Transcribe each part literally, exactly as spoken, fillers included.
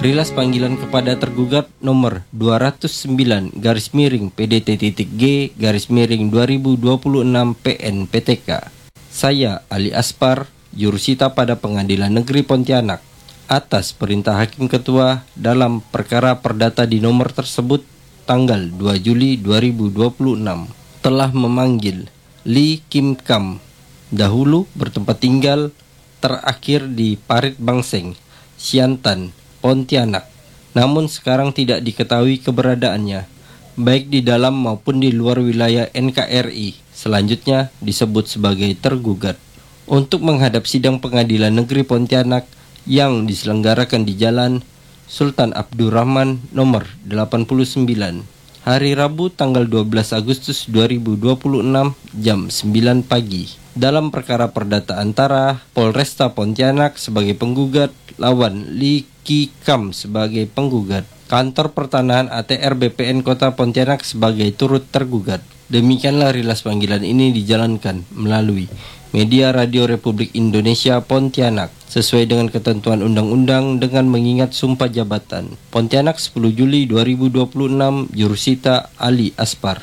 Rilas panggilan kepada tergugat nomor dua ratus sembilan garis miring P D T G garis miring dua ribu dua puluh enam P N P T K. Saya Ali Aspar, jurusita pada Pengadilan Negeri Pontianak, atas perintah Hakim Ketua dalam perkara perdata di nomor tersebut tanggal dua Juli dua ribu dua puluh enam, telah memanggil Lee Kim Kam, dahulu bertempat tinggal terakhir di Parit Bangseng, Siantan, Pontianak, namun sekarang tidak diketahui keberadaannya, baik di dalam maupun di luar wilayah N K R I, selanjutnya disebut sebagai tergugat, untuk menghadap sidang Pengadilan Negeri Pontianak yang diselenggarakan di Jalan Sultan Abdurrahman nomor delapan puluh sembilan, hari Rabu tanggal dua belas Agustus dua ribu dua puluh enam jam sembilan pagi, dalam perkara perdata antara Polresta Pontianak sebagai penggugat lawan Lee Ki Kam sebagai penggugat, Kantor Pertanahan A T R B P N Kota Pontianak sebagai turut tergugat. Demikianlah rilas panggilan ini dijalankan melalui Media Radio Republik Indonesia Pontianak sesuai dengan ketentuan undang-undang dengan mengingat sumpah jabatan. Pontianak sepuluh Juli dua ribu dua puluh enam, Jurusita Ali Aspar.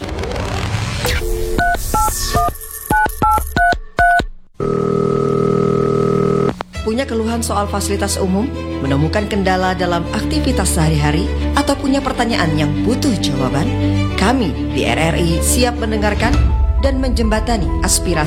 Punya keluhan soal fasilitas umum, menemukan kendala dalam aktivitas sehari-hari, atau punya pertanyaan yang butuh jawaban? Kami di R R I siap mendengarkan dan menjembatani aspirasi